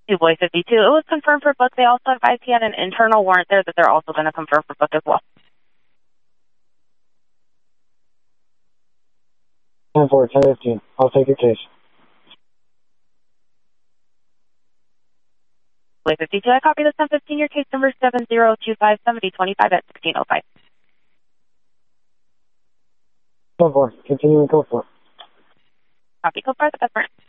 Two Boy 52. It was confirmed for book. They also advised he had an internal warrant there that they're also going to confirm for book as well. 10-4, 10-15. I'll take your case. Boy 52, I copy this 10-15. Your case number 70257025 at 1605. 10-4, continuing code 4. Copy, code 4, the customer.